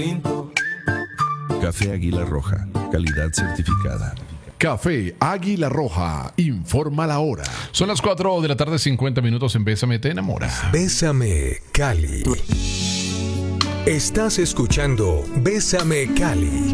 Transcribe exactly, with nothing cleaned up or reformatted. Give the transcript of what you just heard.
Café Águila Roja, calidad certificada. Café Águila Roja, informa la hora. Son las cuatro de la tarde, cincuenta minutos en Bésame, te enamora. Bésame, Cali. Estás escuchando Bésame, Cali.